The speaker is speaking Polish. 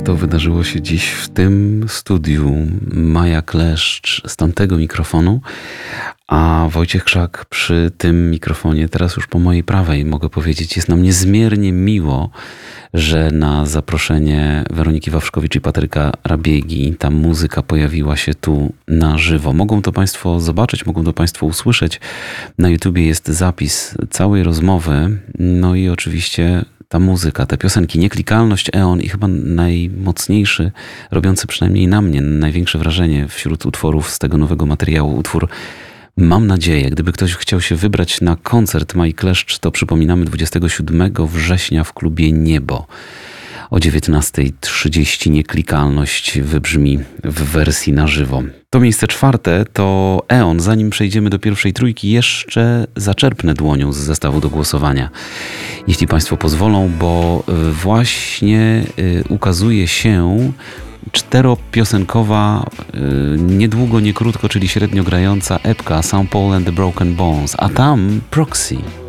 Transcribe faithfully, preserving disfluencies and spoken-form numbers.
tak to wydarzyło się dziś w tym studiu. Maja Kleszcz z tamtego mikrofonu, a Wojciech Krzak przy tym mikrofonie, teraz już po mojej prawej, mogę powiedzieć, jest nam niezmiernie miło, że na zaproszenie Weroniki Wawrzkowicz i Patryka Rabiegi ta muzyka pojawiła się tu na żywo. Mogą to Państwo zobaczyć, mogą to Państwo usłyszeć. Na YouTubie jest zapis całej rozmowy, no i oczywiście ta muzyka, te piosenki, Nieklikalność, Eon i chyba najmocniejszy, robiący przynajmniej na mnie największe wrażenie wśród utworów z tego nowego materiału, utwór Mam nadzieję. Gdyby ktoś chciał się wybrać na koncert Mai Kleszcz, to przypominamy dwudziestego siódmego września w klubie Niebo. O dziewiętnasta trzydzieści Nieklikalność wybrzmi w wersji na żywo. To miejsce czwarte to Eon. Zanim przejdziemy do pierwszej trójki, jeszcze zaczerpnę dłonią z zestawu do głosowania. Jeśli Państwo pozwolą, bo właśnie ukazuje się czteropiosenkowa, niedługo, nie krótko, czyli średnio grająca epka Saint Paul and the Broken Bones, a tam Proxy.